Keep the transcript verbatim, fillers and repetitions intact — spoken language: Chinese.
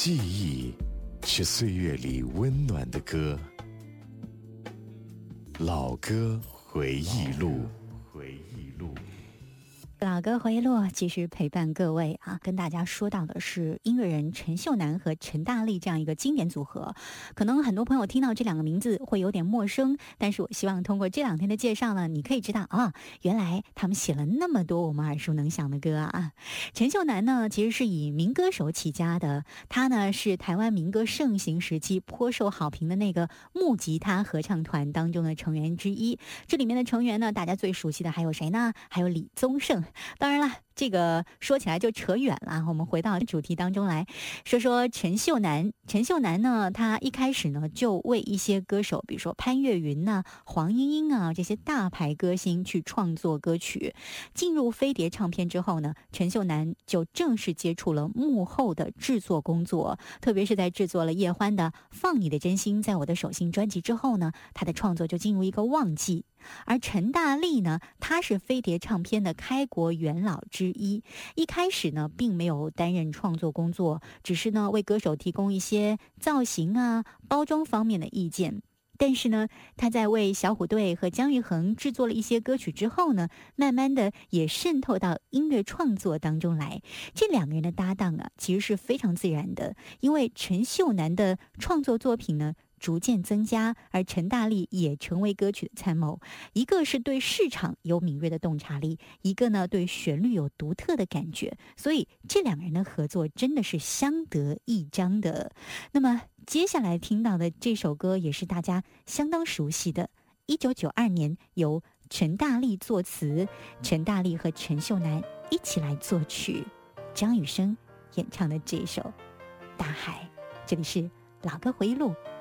记忆是岁月里温暖的歌，老歌回忆录。回忆录。 老歌回忆录继续陪伴各位啊，跟大家说到的是音乐人陈秀楠和陈大力这样一个经典组合。可能很多朋友听到这两个名字会有点陌生，但是我希望通过这两天的介绍呢，你可以知道啊，原来他们写了那么多我们耳熟能详的歌啊。陈秀楠呢，其实是以民歌手起家的，他呢是台湾民歌盛行时期颇受好评的那个木吉他合唱团当中的成员之一。这里面的成员呢，大家最熟悉的还有谁呢？还有李宗盛。当然了，这个说起来就扯远了，我们回到主题当中来说说陈秀楠。陈秀楠呢，他一开始呢就为一些歌手，比如说潘越云啊、黄莺莺啊这些大牌歌星去创作歌曲。进入飞碟唱片之后呢，陈秀楠就正式接触了幕后的制作工作，特别是在制作了叶欢的《放你的真心在我的手心》专辑之后呢，他的创作就进入一个旺季。而陈大力呢，他是飞碟唱片的开国元老之一，一开始呢并没有担任创作工作，只是呢为歌手提供一些造型啊、包装方面的意见。但是呢，他在为小虎队和姜育恒制作了一些歌曲之后呢，慢慢的也渗透到音乐创作当中来。这两个人的搭档啊，其实是非常自然的，因为陈秀楠的创作作品呢逐渐增加，而陈大力也成为歌曲的参谋。一个是对市场有敏锐的洞察力，一个呢对旋律有独特的感觉，所以这两个人的合作真的是相得益彰的。那么接下来听到的这首歌也是大家相当熟悉的，一九九二年由陈大力作词，陈大力和陈秀楠一起来作曲，张雨生演唱的这首《大海》。这里是老歌回忆录，